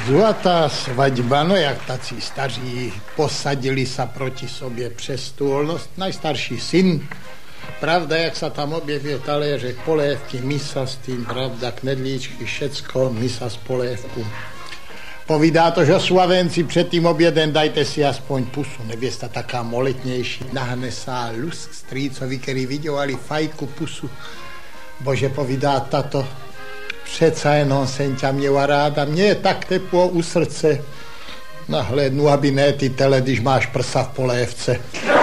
Zlatá svadba, no jak tací staří, posadili sa proti sobě přes stůl. No, najstarší syn, pravda, jak sa tam objevil taléřek, polévky, misa s tým, pravda, knedlíčky, všecko, misa z polévku. Povídá to, že Slavenci před tým obědem dajte si aspoň pusu. Nevěsta taká moletnější, nahnesá lusk strýcovi, který viděli fajku pusu. Bože, povídá tato, přeca jenom jsem ťa měla ráda, mě je tak teplo u srdce. Nahlédnu, aby ne ty tele, když máš prsa v polévce.